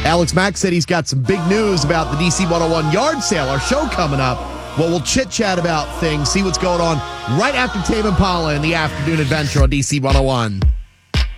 Alex Mack said he's got some big news about the DC 101 yard sale, our show coming up. Well, we'll chit-chat about things, see what's going on right after Tame Impala in the afternoon adventure on DC 101.